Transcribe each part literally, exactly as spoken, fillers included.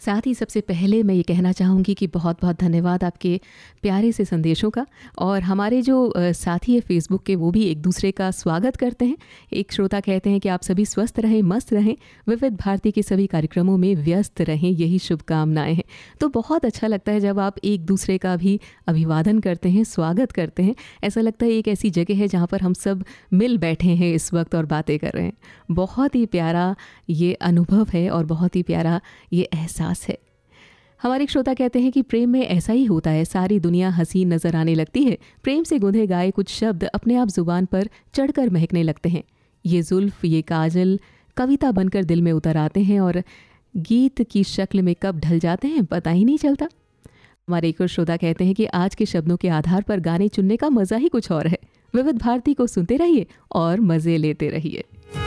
साथ ही सबसे पहले मैं ये कहना चाहूँगी कि बहुत बहुत धन्यवाद आपके प्यारे से संदेशों का। और हमारे जो अ, साथी है फेसबुक के, वो भी एक दूसरे का स्वागत करते हैं। एक श्रोता कहते हैं कि आप सभी स्वस्थ रहें, मस्त रहें, विविध भारती के सभी कार्यक्रमों में व्यस्त रहें, यही शुभकामनाएं हैं। तो बहुत अच्छा लगता है जब आप एक दूसरे का भी अभिवादन करते हैं, स्वागत करते हैं। ऐसा लगता है एक ऐसी जगह है जहाँ पर हम सब मिल बैठे हैं इस वक्त और बातें कर रहे हैं। बहुत ही प्यारा ये अनुभव है और बहुत ही प्यारा ये एहसास है। हमारे एक श्रोता कहते हैं कि प्रेम में ऐसा ही होता है, सारी दुनिया हसीन नजर आने लगती है, प्रेम से गुंधे गाए कुछ शब्द अपने आप जुबान पर चढ़कर महकने लगते हैं। ये जुल्फ, ये काजल कविता बनकर दिल में उतर आते हैं और गीत की शक्ल में कब ढल जाते हैं पता ही नहीं चलता। हमारे एक और श्रोता कहते हैं कि आज के शब्दों के आधार पर गाने चुनने का मजा ही कुछ और है। विविध भारती को सुनते रहिए और मजे लेते रहिए।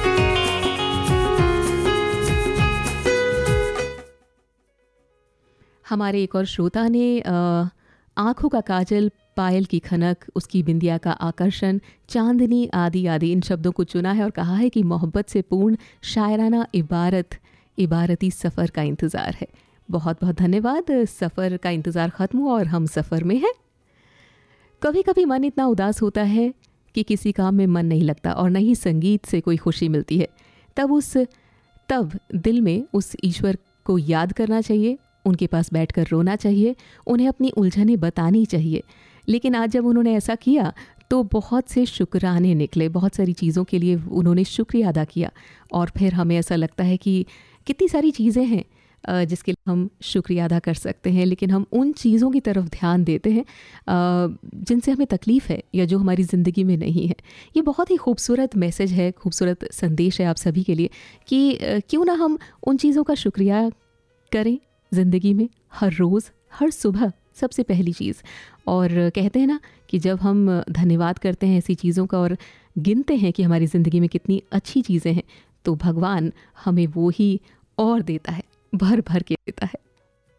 हमारे एक और श्रोता ने आँखों का काजल, पायल की खनक, उसकी बिंदिया का आकर्षण, चांदनी आदि आदि इन शब्दों को चुना है और कहा है कि मोहब्बत से पूर्ण शायराना इबारत इबारती सफ़र का इंतज़ार है। बहुत बहुत धन्यवाद। सफ़र का इंतज़ार ख़त्म हुआ और हम सफ़र में हैं। कभी कभी मन इतना उदास होता है कि किसी काम में मन नहीं लगता और न ही संगीत से कोई खुशी मिलती है। तब उस तब दिल में उस ईश्वर को याद करना चाहिए, उनके पास बैठकर रोना चाहिए, उन्हें अपनी उलझनें बतानी चाहिए। लेकिन आज जब उन्होंने ऐसा किया तो बहुत से शुक्राने निकले, बहुत सारी चीज़ों के लिए उन्होंने शुक्रिया अदा किया। और फिर हमें ऐसा लगता है कि कितनी सारी चीज़ें हैं जिसके लिए हम शुक्रिया अदा कर सकते हैं, लेकिन हम उन चीज़ों की तरफ ध्यान देते हैं जिनसे हमें तकलीफ़ है या जो हमारी ज़िंदगी में नहीं है। ये बहुत ही खूबसूरत मैसेज है, खूबसूरत संदेश है आप सभी के लिए कि क्यों ना हम उन चीज़ों का शुक्रिया करें ज़िंदगी में, हर रोज़, हर सुबह, सबसे पहली चीज़। और कहते हैं ना कि जब हम धन्यवाद करते हैं ऐसी चीज़ों का और गिनते हैं कि हमारी ज़िंदगी में कितनी अच्छी चीज़ें हैं, तो भगवान हमें वो ही और देता है, भर भर के देता है।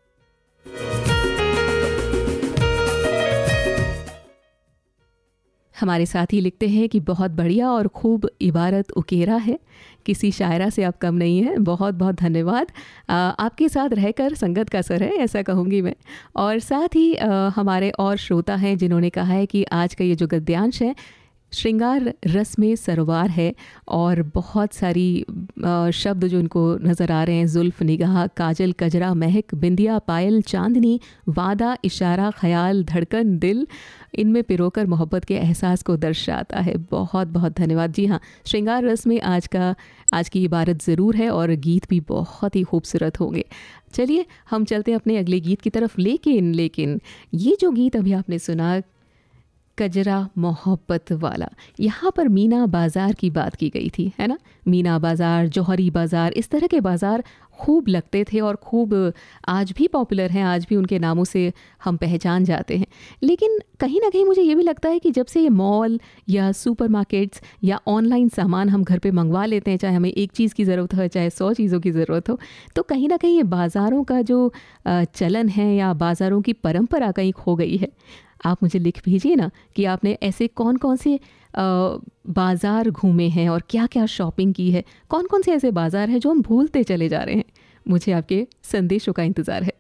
हमारे साथी लिखते हैं कि बहुत बढ़िया और खूब इबारत उकेरा है, किसी शायरा से आप कम नहीं हैं। बहुत बहुत धन्यवाद। आ, आपके साथ रहकर संगत का असर है, ऐसा कहूँगी मैं। और साथ ही आ, हमारे और श्रोता हैं जिन्होंने कहा है कि आज का ये जो गद्यांश है श्रृंगार रस में सरोवार है और बहुत सारी आ, शब्द जो इनको नज़र आ रहे हैं, जुल्फ, निगाह, काजल, कजरा, महक, बिंदिया, पायल, चांदनी, वादा, इशारा, ख्याल, धड़कन, दिल, इनमें पिरोकर मोहब्बत के एहसास को दर्शाता है। बहुत बहुत धन्यवाद। जी हाँ, श्रृंगार रस में आज का आज की इबारत ज़रूर है और गीत भी बहुत ही खूबसूरत होंगे। चलिए हम चलते हैं अपने अगले गीत की तरफ। लेकिन लेकिन ये जो गीत अभी आपने सुना, कजरा मोहब्बत वाला, यहाँ पर मीना बाज़ार की बात की गई थी, है ना। मीना बाज़ार, जौहरी बाज़ार, इस तरह के बाज़ार खूब लगते थे और खूब आज भी पॉपुलर हैं, आज भी उनके नामों से हम पहचान जाते हैं। लेकिन कहीं ना कहीं मुझे ये भी लगता है कि जब से ये मॉल या सुपरमार्केट्स या ऑनलाइन सामान हम घर पे मंगवा लेते हैं, चाहे हमें एक चीज़ की ज़रूरत हो चाहे सौ चीज़ों की ज़रूरत हो, तो कहीं ना कहीं ये बाज़ारों का जो चलन है या बाज़ारों की परंपरा कहीं खो गई है। आप मुझे लिख भेजिए ना कि आपने ऐसे कौन कौन से बाज़ार घूमे हैं और क्या क्या शॉपिंग की है, कौन कौन से ऐसे बाज़ार हैं जो हम भूलते चले जा रहे हैं। मुझे आपके संदेशों का इंतज़ार है।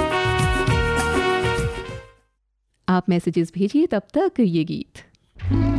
आप मैसेजेस भेजिए, तब तक ये गीत।